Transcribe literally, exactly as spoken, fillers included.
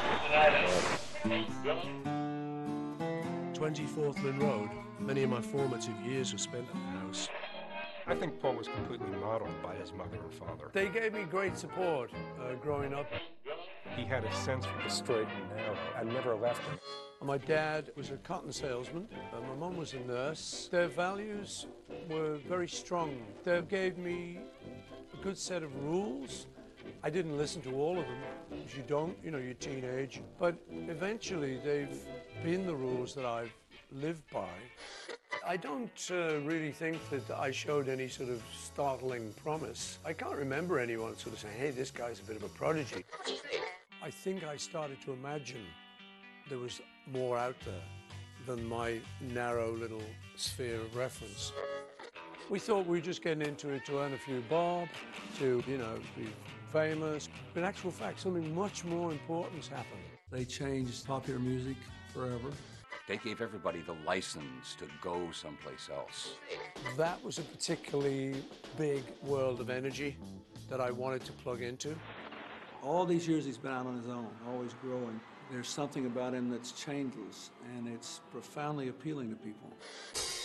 twenty-fourth Lynn Road. Many of my formative years were spent at the house. I think Paul was completely modeled by his mother and father. They gave me great support uh, growing up. He had a sense for the straight and narrow and never left it. My dad was a cotton salesman. Uh, my mum was a nurse. Their values were very strong. They gave me a good set of rules. I didn't listen to all of them, because you don't, you know, you're teenage. But eventually they've been the rules that I've lived by. I don't uh, really think that I showed any sort of startling promise. I can't remember anyone sort of saying, hey, this guy's a bit of a prodigy. I think I started to imagine there was more out there than my narrow little sphere of reference. We thought we were just getting into it to earn a few bob, to, you know, be famous. But in actual fact, something much more important's happened. They changed popular music forever. They gave everybody the license to go someplace else. That was a particularly big world of energy that I wanted to plug into. All these years he's been out on his own, always growing. There's something about him that's changeless, and it's profoundly appealing to people.